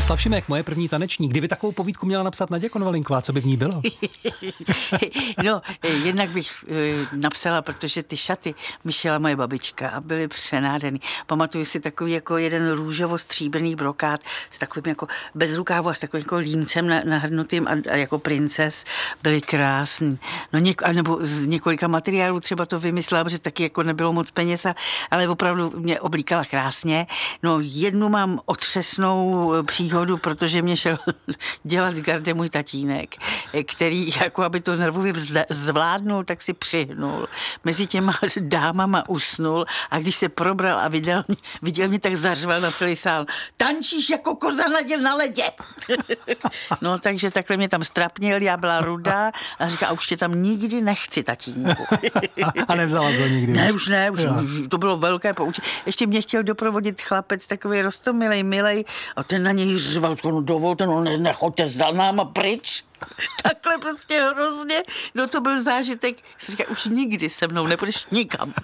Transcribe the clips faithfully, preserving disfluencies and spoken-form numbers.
Miroslav Šimek, moje první taneční. Kdyby takovou povídku měla napsat Naďa Konvalinková, co by v ní bylo? No, jednak bych e, napsala, protože ty šaty mi šila moje babička a byly přenádherný. Pamatuju si takový jako jeden růžovo-stříbrný brokát s takovým jako bez rukávu a s takovým jako límcem na, nahrnutým a, a jako princes. Byly krásný. No něk, a nebo z několika materiálů třeba to vymyslela, protože taky jako nebylo moc peněz, a, ale opravdu mě oblíkala krásně. No jednu mám otřesnou příhodu, protože mě šel dělat garde můj tatínek, který jako aby to nervově zvládnul, tak si přihnul. Mezi těma dámama usnul a když se probral a viděl, viděl mě, tak zařval na celý sál. Tančíš jako koza na, na ledě. No takže takhle mě tam strapnil, já byla rudá a říká, a už tě tam nikdy nechci, tatínku. A nevzala to nikdy? Ne, už ne, už, už to bylo velké poučení. Ještě mě chtěl doprovodit chlapec, takový roztomilej, milej, a ten na něj řval, no dovolte, no ne, nechoďte za náma pryč. Takhle prostě hrozně. No to byl zážitek. Říká, už nikdy se mnou nepůjdeš nikam.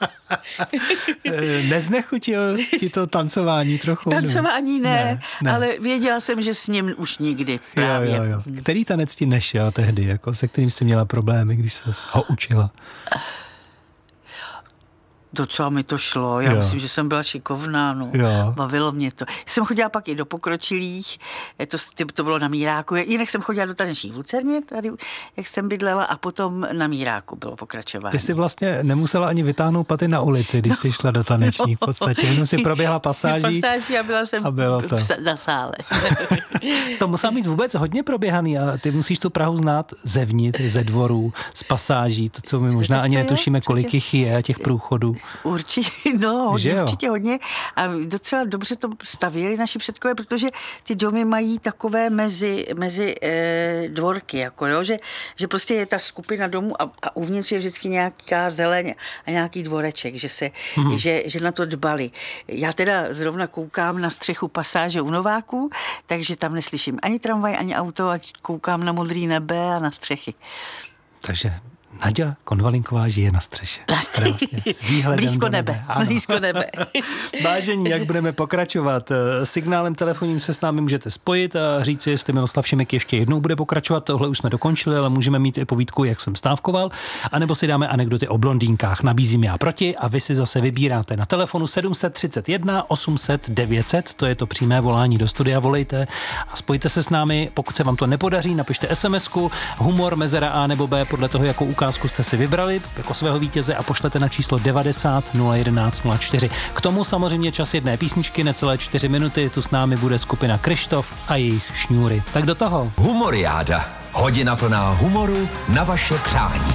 Neznechutil ti to tancování trochu? Tancování ne, ne, ne, ale věděla jsem, že s ním už nikdy právě. Jo, jo, jo. Který tanec ti nešel tehdy, jako se kterým jsi měla problémy, když se ho učila? Docela mi to šlo, já jo. myslím, že jsem byla šikovná, no. Jo. Bavilo mě to. Jsem chodila pak i do pokročilých, to, to bylo na Míráku, jinak jsem chodila do taneční v Lucerně, tady, jak jsem bydlela, a potom na Míráku bylo pokračování. Ty jsi vlastně nemusela ani vytáhnout paty na ulici, když no. jsi šla do taneční, v podstatě, jenom si proběhla pasáží. Pasáží a byla jsem a bylo to. na sále. To musela být vůbec hodně proběhaný a ty musíš tu Prahu znát zevnitř, ze dvorů, z pasáží, to, co my možná ani netušíme, kolik jich je, těch průchodů. Určitě, no, hodně, určitě hodně. A docela dobře to stavěli naši předkové, protože ty domy mají takové mezi, mezi e, dvorky, jako jo, že, že prostě je ta skupina domů a, a uvnitř je vždycky nějaká zeleň a nějaký dvoreček, že, se, hmm. že, že na to dbali. Já teda zrovna koukám na střechu pasáže u Nováků, takže tam neslyším ani tramvaj, ani auto a koukám na modrý nebe a na střechy. Takže Naďa Konvalinková žije na střeše. Na střeše. Blízko nebe. nebe. Blízko nebe. Vážení, jak budeme pokračovat? Signálem telefonním se s námi můžete spojit a říct si, jestli Miroslav Šimek ještě jednou bude pokračovat. Tohle už jsme dokončili, ale můžeme mít i povídku, jak jsem stávkoval. A nebo si dáme anekdoty o blondýnkách. Nabízím já proti a vy si zase vybíráte. Na telefonu sedm set třicet jedna osm set devět set, to je to přímé volání do studia, volejte a spojte se s námi. Pokud se vám to nepodaří, napište SMSku, humor, mezera A nebo B, podle toho, jakou ukázku jste si vybrali jako svého vítěze a pošlete na číslo devadesát nula jedenáct nula čtyři. K tomu samozřejmě čas jedné písničky, necelé čtyři minuty, tu s námi bude skupina Kryštof a jejich Šňůry. Tak do toho. Humoriáda. Hodina plná humoru na vaše přání.